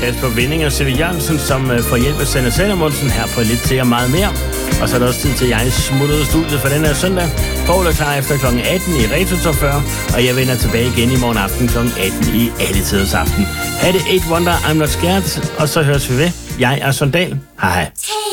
Kasper Vinding og Silje Jørgensen, som får hjælp af Sanne Salomonsen her på Lidt til og meget mere. Og så er der også tid til, at jeg smuttede studiet for den her søndag. Poul er klar efter kl. 18 i Retro Top 40, og jeg vender tilbage igen i morgen aften kl. 18 i Alle Tiders Aften. Ha' det 8 Wonder, I'm Not Scared, og så høres vi ved. Jeg er Sondal. Hej hej.